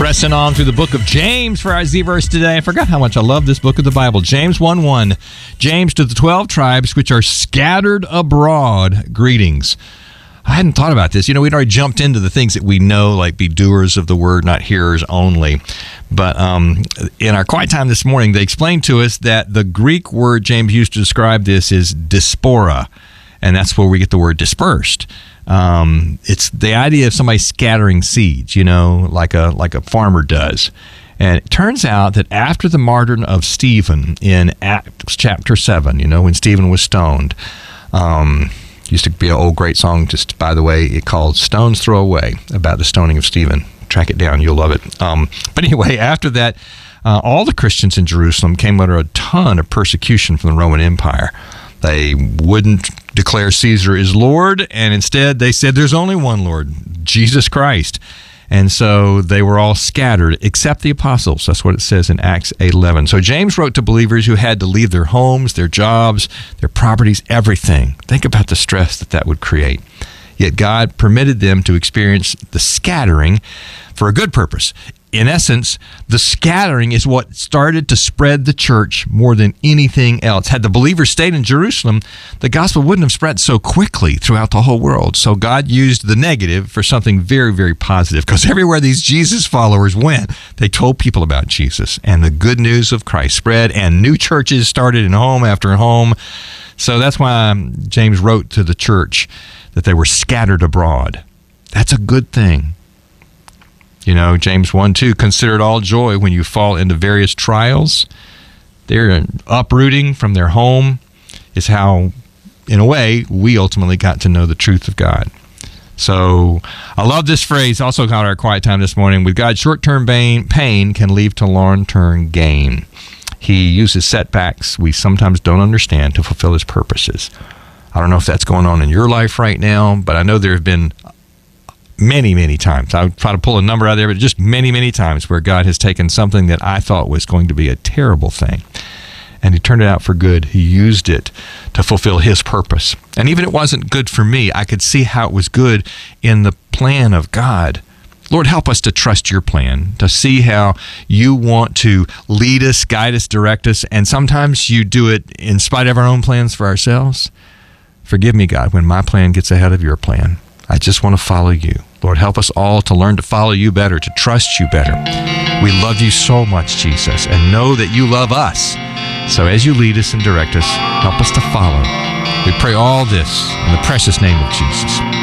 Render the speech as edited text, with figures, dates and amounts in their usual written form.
Pressing on through the book of James for our Z-verse today. I forgot how much I love this book of the Bible. James 1:1. James to the 12 tribes which are scattered abroad, greetings. I hadn't thought about this. We'd already jumped into the things that we know, like be doers of the word, not hearers only. But in our quiet time this morning, they explained to us that the Greek word James used to describe this is diaspora, and that's where we get the word dispersed. It's the idea of somebody scattering seeds, like a farmer does. And it turns out that after the martyrdom of Stephen in Acts chapter 7, when Stephen was stoned, used to be an old great song, just by the way, it called Stones Throw Away, about the stoning of Stephen. Track it down, you'll love it. But anyway, after that, all the Christians in Jerusalem came under a ton of persecution from the Roman Empire. They wouldn't declare Caesar is Lord, and instead they said there's only one Lord, Jesus Christ. And so they were all scattered, except the apostles. That's what it says in Acts 8:11. So James wrote to believers who had to leave their homes, their jobs, their properties, everything. Think about the stress that would create. Yet God permitted them to experience the scattering for a good purpose. In essence, the scattering is what started to spread the church more than anything else. Had the believers stayed in Jerusalem, the gospel wouldn't have spread so quickly throughout the whole world. So God used the negative for something very, very positive, because everywhere these Jesus followers went, they told people about Jesus, and the good news of Christ spread, and new churches started in home after home. So that's why James wrote to the church that they were scattered abroad. That's a good thing. James 1:2, consider it all joy when you fall into various trials. They're uprooting from their home is how, in a way, we ultimately got to know the truth of God. So I love this phrase, also called our quiet time this morning. With God, short-term pain can lead to long-term gain. He uses setbacks we sometimes don't understand to fulfill his purposes. I don't know if that's going on in your life right now, but I know there have been many, many times. I'll try to pull a number out of there, but just many, many times where God has taken something that I thought was going to be a terrible thing, and he turned it out for good. He used it to fulfill his purpose. And even if it wasn't good for me, I could see how it was good in the plan of God. Lord, help us to trust your plan, to see how you want to lead us, guide us, direct us, and sometimes you do it in spite of our own plans for ourselves. Forgive me, God, when my plan gets ahead of your plan. I just want to follow you. Lord, help us all to learn to follow you better, to trust you better. We love you so much, Jesus, and know that you love us. So as you lead us and direct us, help us to follow. We pray all this in the precious name of Jesus.